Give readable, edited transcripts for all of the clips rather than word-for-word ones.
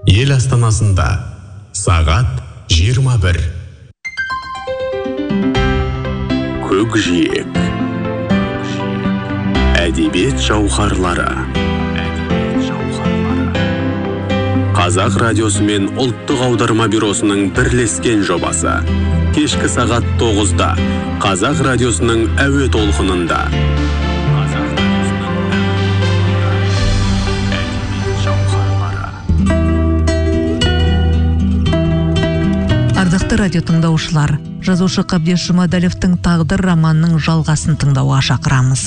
Ел астанасында сағат 21. Көкжиек. Әдебиет жауһарлары. Қазақ радиосы мен ұлттық аударма бюросының бірлескен жобасы. Кешкі сағат 9-да Қазақ радиосының әуе толқынында. Ардақты радио тыңдаушылар, жазушы Қабдеш Жұмадәлевтің «Тағдыр» романының жалғасын тыңдауға шақырамыз.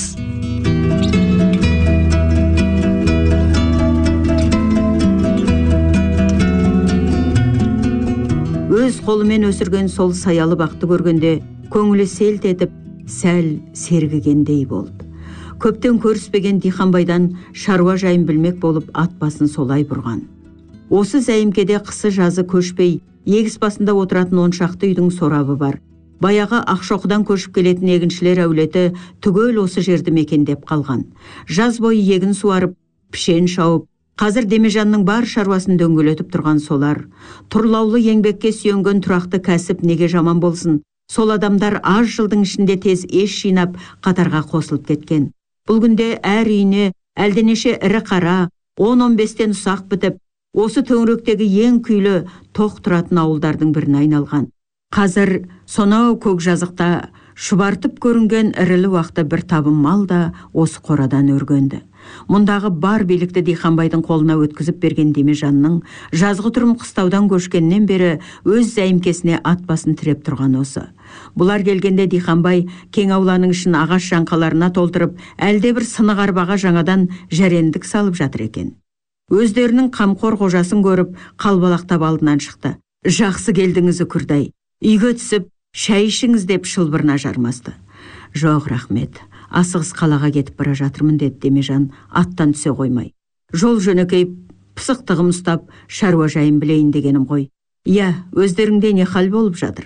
Өз қолымен өсірген сол саялы бақты көргенде, көңілі селт етіп, сәл сергігендей болды. Көптен көріспеген Диханбайдан шаруа жайын білмек болып ат басын солай бұрған. Осы зәйімкеде қысы-жазы көшпей, егіс басында отыратын 10 шақты үйдің сорабы бар. Баяғы Ақшоқыдан көшіп келетін егіншілер әулеті түгел осы жерді мекендеп қалған. Жаз бойы егін суарып, пішен шауып, қазір Демежанның бар шаруасын дөңгелетіп тұрған солар. Тұрлаулы еңбекке сүйенген тұрақты кәсіп неге жаман болсын? Сол адамдар аз жылдың ішінде тез еш жинап, қатарға қосылып кеткен. Бұл күнде әр үйіне әлденеше ірі қара, 10-15-тен ұсақ бітіп, осы төңіректегі ең күйлі тоқ тұратын ауылдардың біріне айналған. Қазір сонау көк жазықта шұбартып көрінген ірілі уақты бір табын мал да осы қорадан өргенді. Мұндағы бар билікті Диханбайдың қолына өткізіп берген Демежанның жазғытұрым қыстаудан көшкеннен бері өз зәйімкесіне ат басын тіреп тұрған осы. Бұлар келгенде Диханбай кең ауланың ішін ағаш жаңқаларына толтырып, әлде бір сынық арбаға жаңадан жәрендік салып жатыр екен. Өздерінің қамқор қожасын көріп, қалбалақтап алдынан шықты. Жақсы келдіңіз Үкірдай. Үйге түсіп, шай ішіңіз деп шылбырына жармасты. Жоқ, рахмет. Асығыс қалаға кетіп бара жатырмын деді Демежан, аттан түсе қоймай. Жол жөнекейіп, пысықтығым ұстап, шаруа жайын білейін дегенім ғой. Иә, өздеріңде не хал болып жатыр?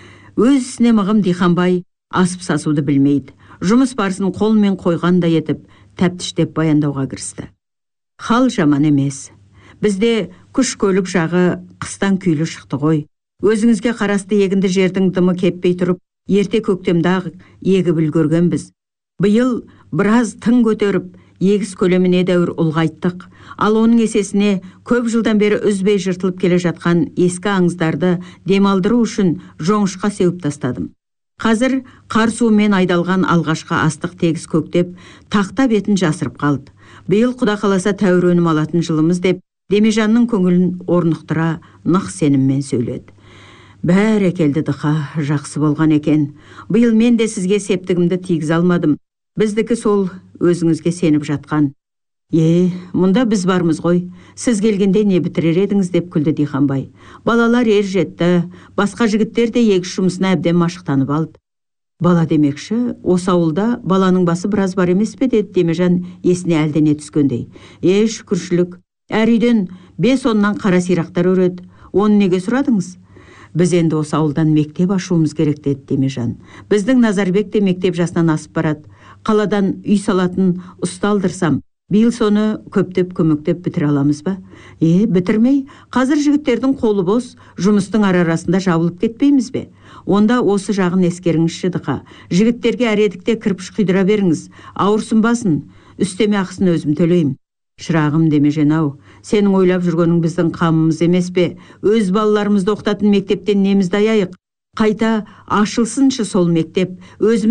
Өз ісіне мығым Диханбай асып сасуды білмейді. Жұмыс барысын қолмен қойғандай етіп, тәптіштеп баяндауға кірісті. Хал жаман емес. Бізде күш көлік жағы қыстан күйлі шықты ғой. Өзіңізге қарасты егінді жердің дымы кеппей тұрып, ерте көктемді егі білгөргенбіз. Биыл біраз тың көтеріп, егіс көлеміне дәуір ұлғайттық. Ал оның есесіне көп жылдан бері үзбей жыртылып келе жатқан ескі аңыздарды демалдыру үшін жоңышқа сеуіп тастадым. Қазір қар суымен айдалған алғашқы астық тегіс көктеп, тақта бетін жасырып қалды. Биыл Құда қаласа тәуір өнім алатын жылымыз деп, Демежанның көңілін орнықтыра, нық сеніммен сөйледі. Бәрекелді Дыха, жақсы болған екен. Биыл мен де сізге септігімді тигіз алмадым. Біздікі сол өзіңізге сеніп жатқан. Мұнда біз бармыз ғой. Сіз келгенде не бітірер едіңіз деп күлді Диханбай. Балалар ер жетті, басқа жігіттер де егіс жұмысына әбден машықтанып алды. Бала демекші, осы ауылда баланың басы біраз бар емес пе деді Демежан есіне әлдене түскендей. Шүкіршілік, әр үйден 5-10-нан қара сирақтар өреді. Оны неге сұрадыңыз? Біз енді осы ауылдан мектеп ашуымыз керек деді Демежан. Біздің Назарбек те мектеп жасынан асып барады. Қаладан үй салатын ұсталдырсам, биыл соны көптеп көмектеп бітіре аламыз ба? Бітірмей, қазір жігіттердің қолы бос, жұмыстың арасында жабылып кетпейміз бе? Онда осы жағын ескеріңізші Дыха. Жігіттерге әредікте кірпіш құйдыра беріңіз. Ауырсынбасын, үстеме ақысын өзім төлеймін. Шырағым Демежан-ау, сенің ойлап жүргенің біздің қамымыз емес пе? Өз балаларымызды оқытатын мектептен немізді аяйық. Қайта ашылсыншы сол мектеп.